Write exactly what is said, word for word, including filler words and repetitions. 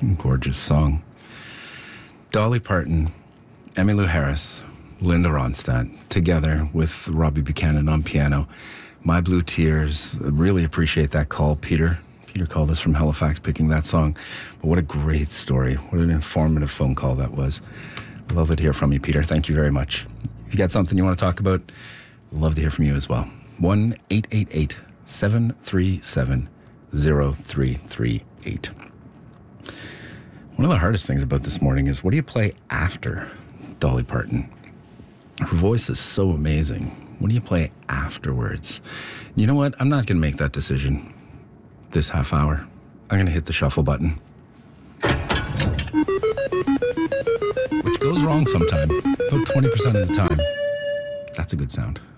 Gorgeous song. Dolly Parton, Emmylou Harris, Linda Ronstadt, together with Robbie Buchanan on piano. My Blue Tears. Really appreciate that call, Peter. Peter called us from Halifax picking that song. But what a great story. What an informative phone call that was. Love to hear from you, Peter. Thank you very much. If you got something you want to talk about, love to hear from you as well. one eight eight eight, seven three seven, zero three three eight. One of the hardest things about this morning is, what do you play after Dolly Parton? Her voice is so amazing. What do you play afterwards? You know what? I'm not going to make that decision this half hour. I'm going to hit the shuffle button. Which goes wrong sometime. About twenty percent of the time. That's a good sound.